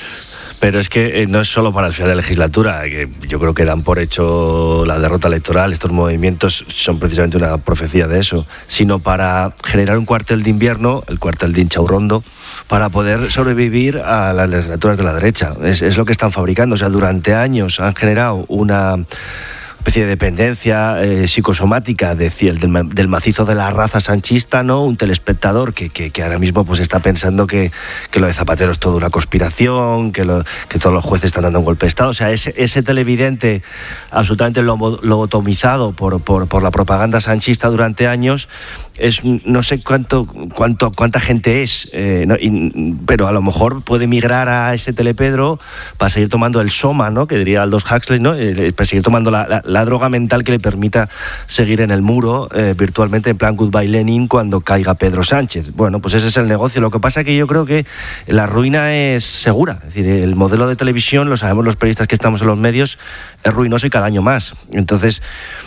Pero es que no es solo para el final de la legislatura, que yo creo que dan por hecho la derrota electoral. Estos movimientos son precisamente una profecía de eso, sino para generar un cuartel de invierno, el cuartel de Inchaurrondo, para poder sobrevivir a las legislaturas de la derecha. Es lo que están fabricando. O sea, durante años han generado una especie de dependencia psicosomática del macizo de la raza sanchista, ¿no? Un telespectador que ahora mismo pues está pensando que lo de Zapatero es toda una conspiración, que todos los jueces están dando un golpe de Estado. O sea, ese televidente absolutamente lobotomizado por la propaganda sanchista durante años, es no sé cuánta gente es, pero a lo mejor puede migrar a ese telepedro para seguir tomando el soma, ¿no? Que diría Aldous Huxley, ¿no? Para seguir tomando la droga mental que le permita seguir en el muro virtualmente en plan Goodbye Lenin cuando caiga Pedro Sánchez. Bueno, pues ese es el negocio. Lo que pasa es que yo creo que la ruina es segura. Es decir, el modelo de televisión, lo sabemos los periodistas que estamos en los medios, es ruinoso y cada año más. Entonces,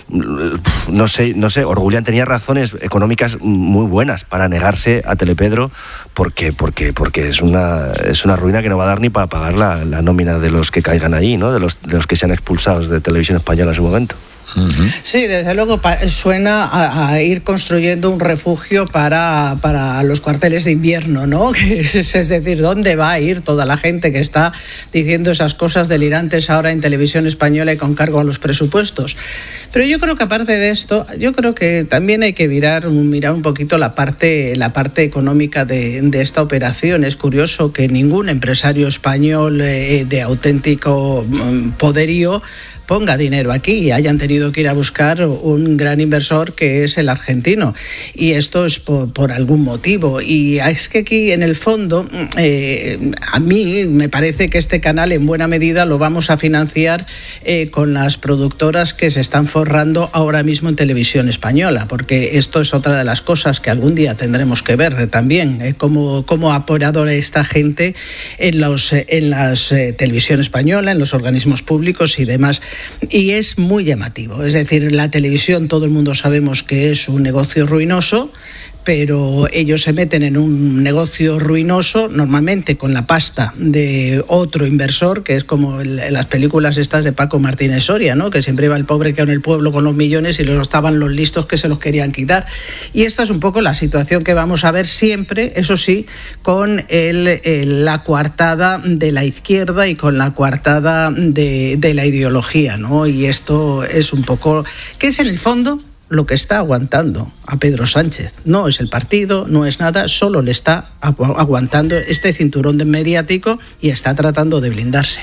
no sé, Orgulian tenía razones económicas muy buenas para negarse a Telepedro porque es una ruina que no va a dar ni para pagar la nómina de los que caigan ahí, ¿no? De los que sean expulsados de Televisión Española en su momento. Sí, desde luego suena a ir construyendo un refugio para los cuarteles de invierno, ¿no? Es decir, ¿dónde va a ir toda la gente que está diciendo esas cosas delirantes ahora en Televisión Española y con cargo a los presupuestos? Pero yo creo que aparte de esto, yo creo que también hay que mirar un poquito la parte económica de esta operación. Es curioso que ningún empresario español de auténtico poderío ponga dinero aquí y hayan tenido que ir a buscar un gran inversor que es el argentino. Y esto es por algún motivo. Y es que aquí, en el fondo, a mí me parece que este canal en buena medida lo vamos a financiar con las productoras que se están forrando ahora mismo en Televisión Española, porque esto es otra de las cosas que algún día tendremos que ver también, cómo ha apoyado esta gente en las Televisión Española, en los organismos públicos y demás. Y es muy llamativo. Es decir, la televisión, todo el mundo sabemos que es un negocio ruinoso, pero ellos se meten en un negocio ruinoso normalmente con la pasta de otro inversor, que es como las películas estas de Paco Martínez Soria, ¿no? Que siempre iba el pobre que en el pueblo con los millones y luego estaban los listos que se los querían quitar. Y esta es un poco la situación que vamos a ver siempre, eso sí, con la coartada de la izquierda y con la coartada de la ideología, ¿no? Y esto es un poco, que es en el fondo lo que está aguantando a Pedro Sánchez. No es el partido, no es nada, solo le está aguantando este cinturón mediático y está tratando de blindarse.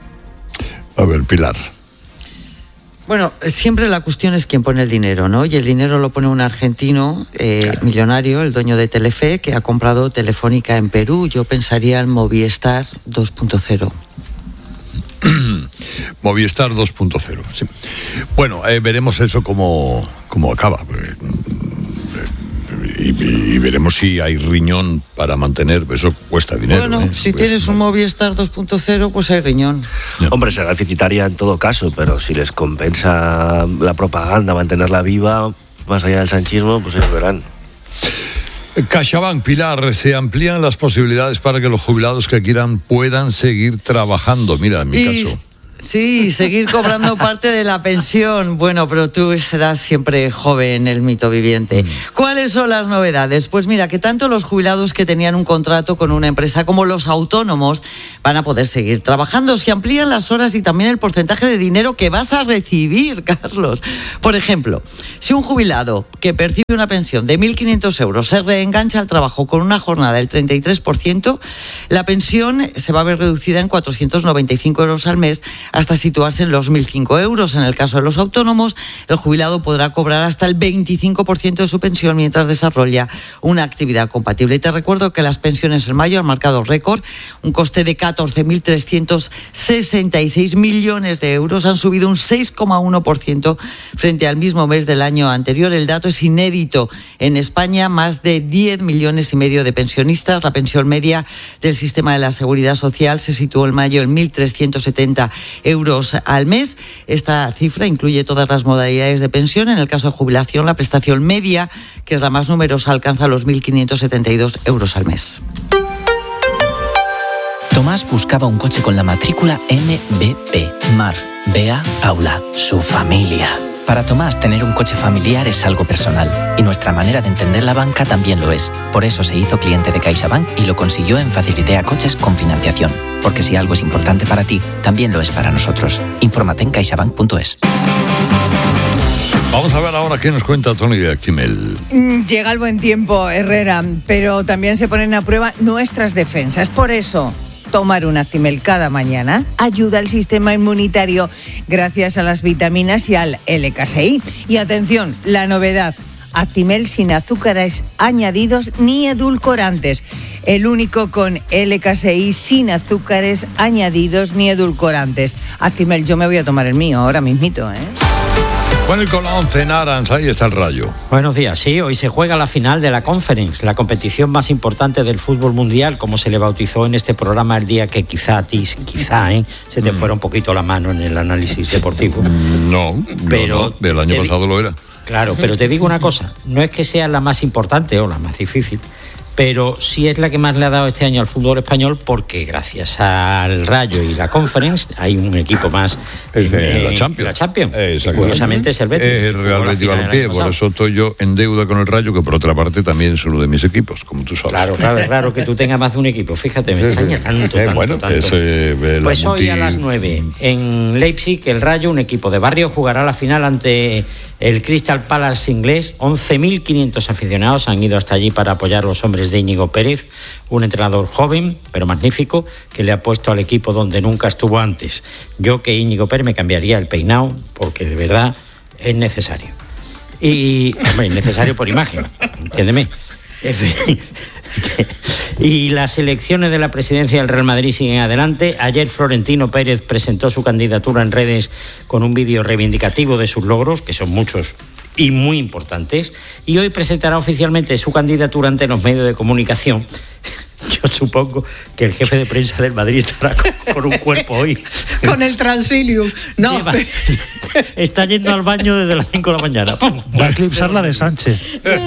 A ver, Pilar. Bueno, siempre la cuestión es quién pone el dinero, ¿no? Y el dinero lo pone un argentino millonario, el dueño de Telefe, que ha comprado Telefónica en Perú. Yo pensaría en Movistar 2.0. Movistar 2.0. Sí. Bueno, veremos eso cómo acaba. Y veremos si hay riñón para mantener, eso cuesta dinero. Bueno, si tienes un Movistar 2.0, pues hay riñón. Hombre, será deficitaria en todo caso, pero si les compensa la propaganda mantenerla viva, más allá del sanchismo, pues ellos verán. CaixaBank, Pilar, se amplían las posibilidades para que los jubilados que quieran puedan seguir trabajando. Mira, en mi caso. Sí, seguir cobrando parte de la pensión. Bueno, pero tú serás siempre joven, el mito viviente. ¿Cuáles son las novedades? Pues mira, que tanto los jubilados que tenían un contrato con una empresa como los autónomos van a poder seguir trabajando. Se amplían las horas y también el porcentaje de dinero que vas a recibir, Carlos. Por ejemplo, si un jubilado que percibe una pensión de 1.500 euros se reengancha al trabajo con una jornada del 33%, la pensión se va a ver reducida en 495 euros al mes, hasta situarse en los 1.005 euros. En el caso de los autónomos, el jubilado podrá cobrar hasta el 25% de su pensión mientras desarrolla una actividad compatible. Y te recuerdo que las pensiones en mayo han marcado récord, un coste de 14.366 millones de euros, han subido un 6,1% frente al mismo mes del año anterior. El dato es inédito en España, más de 10 millones y medio de pensionistas. La pensión media del sistema de la Seguridad Social se situó en mayo en 1.370 euros al mes. Esta cifra incluye todas las modalidades de pensión. En el caso de jubilación, la prestación media, que es la más numerosa, alcanza los 1.572 euros al mes. Tomás buscaba un coche con la matrícula MVP. Mar, Bea, Paula, su familia. Para Tomás, tener un coche familiar es algo personal, y nuestra manera de entender la banca también lo es. Por eso se hizo cliente de CaixaBank y lo consiguió en Facilitea Coches con financiación. Porque si algo es importante para ti, también lo es para nosotros. Infórmate en caixabank.es. Vamos a ver ahora qué nos cuenta Tony de Actimel. Llega el buen tiempo, Herrera, pero también se ponen a prueba nuestras defensas. Por eso, tomar un Actimel cada mañana ayuda al sistema inmunitario gracias a las vitaminas y al L-caseín. Y atención, la novedad: Actimel sin azúcares añadidos ni edulcorantes. El único con L-caseín sin azúcares añadidos ni edulcorantes. Actimel, yo me voy a tomar el mío ahora mismito, ¿eh? Bueno, y con la 11 en Arans, ahí está el Rayo. Buenos días, sí, hoy se juega la final de la Conference, la competición más importante del fútbol mundial, como se le bautizó en este programa el día que quizá a ti, se te fuera un poquito la mano en el análisis deportivo. No, pero no, el año pasado lo era. Claro, pero te digo una cosa, no es que sea la más importante o la más difícil, pero sí es la que más le ha dado este año al fútbol español, porque gracias al Rayo y la Conference hay un equipo más en la Champions. Curiosamente es el Betis. El Real Betis Balompié, por eso estoy yo en deuda con el Rayo, que por otra parte también es uno de mis equipos, como tú sabes. Claro, es raro que tú tengas más de un equipo, fíjate, me extraña tanto. Pues hoy a las 9 en Leipzig, el Rayo, un equipo de barrio, jugará la final ante el Crystal Palace inglés. 11.500 aficionados han ido hasta allí para apoyar a los hombres de Íñigo Pérez, un entrenador joven pero magnífico que le ha puesto al equipo donde nunca estuvo antes. Yo, que Íñigo Pérez, me cambiaría el peinado porque de verdad es necesario. Y, hombre, es necesario por imagen, entiéndeme. Y las elecciones de la presidencia del Real Madrid siguen adelante. Ayer Florentino Pérez presentó su candidatura en redes con un vídeo reivindicativo de sus logros, que son muchos y muy importantes, y hoy presentará oficialmente su candidatura ante los medios de comunicación. Yo supongo que el jefe de prensa del Madrid estará con un cuerpo hoy. Con el Transilium. No. Está yendo al baño desde las 5 de la mañana. Va a eclipsar la de Sánchez.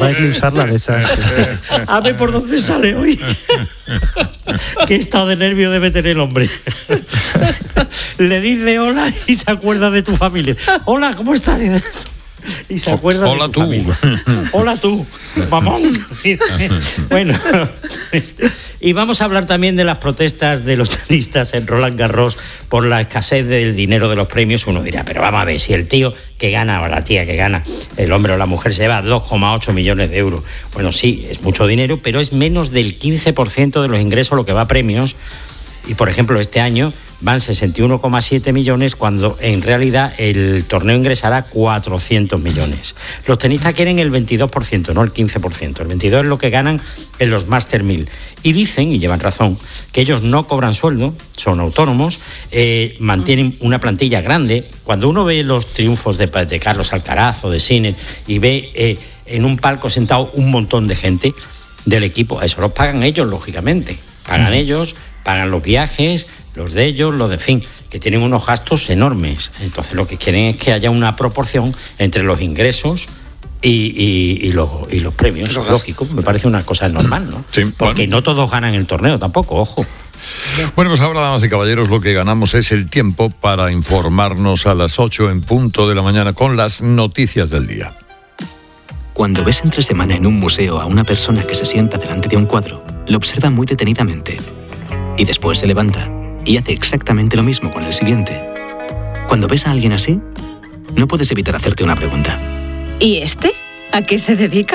A ver por dónde sale hoy. Qué estado de nervio debe tener el hombre. Le dice hola y se acuerda de tu familia. Hola, ¿cómo estás? Y se acuerda hola de tu familia. Hola tú, mamón. Bueno, y vamos a hablar también de las protestas de los tenistas en Roland Garros por la escasez del dinero de los premios. Uno dirá, pero vamos a ver, si el tío que gana o la tía que gana, el hombre o la mujer, se lleva 2,8 millones de euros. Bueno, sí, es mucho dinero, pero es menos del 15% de los ingresos lo que va a premios. Y, por ejemplo, este año van 61,7 millones cuando en realidad el torneo ingresará 400 millones. Los tenistas quieren el 22%, no el 15%. El 22% es lo que ganan en los Master 1000. Y dicen, y llevan razón, que ellos no cobran sueldo, son autónomos, mantienen una plantilla grande. Cuando uno ve los triunfos de Carlos Alcaraz o de Sinner y ve en un palco sentado un montón de gente del equipo, eso los pagan ellos, lógicamente. Pagan ellos, pagan los viajes, los de ellos, los de fin, que tienen unos gastos enormes. Entonces lo que quieren es que haya una proporción entre los ingresos y los premios. Lógico, me parece una cosa normal, ¿no? Sí, porque no todos ganan el torneo tampoco, ojo. Bueno, pues ahora, damas y caballeros, lo que ganamos es el tiempo para informarnos a las 8 en punto de la mañana con las noticias del día. Cuando ves entre semana en un museo a una persona que se sienta delante de un cuadro, lo observa muy detenidamente y después se levanta y hace exactamente lo mismo con el siguiente. Cuando ves a alguien así, no puedes evitar hacerte una pregunta. ¿Y este? ¿A qué se dedica?